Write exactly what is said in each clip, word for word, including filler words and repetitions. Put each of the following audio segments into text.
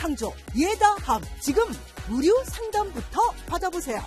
상조 예다함 지금 무료 상담부터 받아보세요.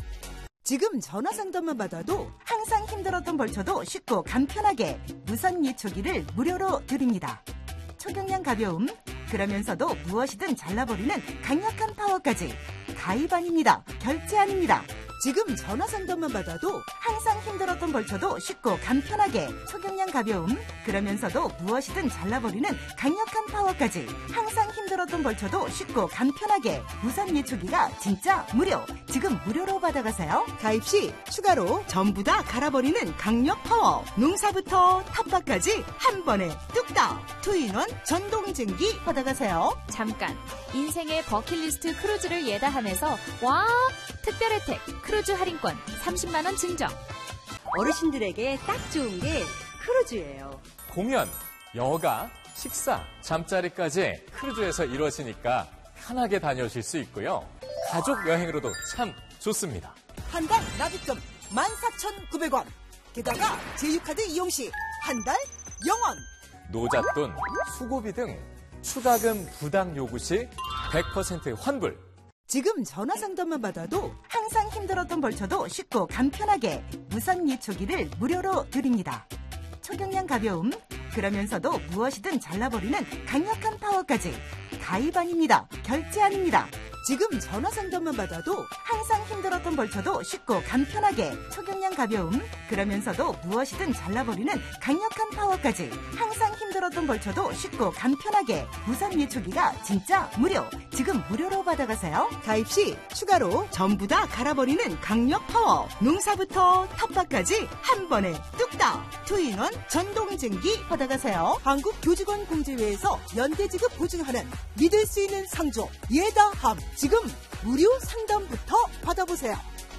지금 전화 상담만 받아도 항상 힘들었던 벌초도 쉽고 간편하게 무선 예초기를 무료로 드립니다. 초경량 가벼움, 그러면서도 무엇이든 잘라버리는 강력한 파워까지. 가입 아닙니다. 결제 아닙니다. 지금 전화 상담만 받아도 항상 힘들었던 벌초도 쉽고 간편하게 초경량 가벼움, 그러면서도 무엇이든 잘라버리는 강력한 파워까지. 항상 힘들었던 벌초도 쉽고 간편하게 무선 예초기가 진짜 무료. 지금 무료로 받아가세요. 가입 시 추가로 전부 다 갈아버리는 강력 파워, 농사부터 텃밭까지 한 번에 뚝딱 투인원 전동증기 받아가세요. 잠깐, 인생의 버킷리스트 크루즈를 예다하면서 와, 특별 혜택 크루즈 할인권 삼십만 원 증정. 어르신들에게 딱 좋은 게 크루즈예요. 공연, 여가, 식사, 잠자리까지 크루즈에서 이루어지니까 편하게 다녀오실 수 있고요. 가족 여행으로도 참 좋습니다. 한 달 납입금 만 사천구백 원. 게다가 제휴카드 이용 시 한 달 영원. 노잣돈, 수고비 등 추가금 부담 요구 시 백 퍼센트 환불. 지금 전화 상담만 받아도 항상 힘들었던 벌초도 쉽고 간편하게 무선 예초기를 무료로 드립니다. 초경량 가벼움, 그러면서도 무엇이든 잘라버리는 강력한 파워까지. 가입 아닙니다. 결제 아닙니다. 지금 전화 상담만 받아도 항상 힘들었던 벌초도 쉽고 간편하게 초경량 가벼움, 그러면서도 무엇이든 잘라버리는 강력한 파워까지. 항상 힘들었던 벌초도 쉽고 간편하게 무선 예초기가 진짜 무료. 지금 무료로 받아가세요. 가입 시 추가로 전부 다 갈아버리는 강력 파워, 농사부터 텃밭까지 한 번에 뚝딱 투인원 전동증기 받아가세요. 한국교직원공제회에서 연대지급 보증하는 믿을 수 있는 상조 예다함 지금 무료 상담부터 받아보세요.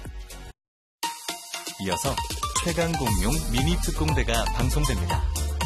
이어서 최강공룡 미니 특공대가 방송됩니다.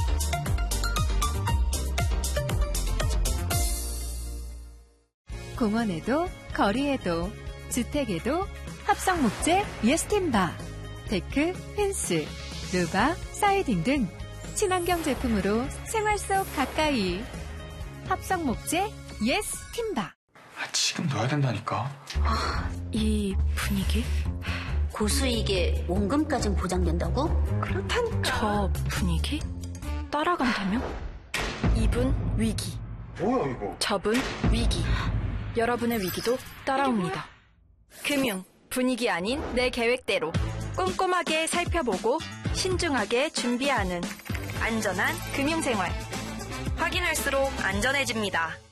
공원에도 거리에도 주택에도 합성목재 예스팀바, 데크, 펜스, 루바, 사이딩 등 친환경 제품으로 생활 속 가까이. 합성목재 예스팀바. 아, 지금 넣어야 된다니까. 아, 이 분위기? 고수익에 원금까진 보장된다고? 그렇단 저 분위기? 따라간다며? 이분 위기. 뭐야 이거? 저분 위기. 여러분의 위기도 따라옵니다. 금융, 분위기 아닌 내 계획대로 꼼꼼하게 살펴보고 신중하게 준비하는 안전한 금융생활. 확인할수록 안전해집니다.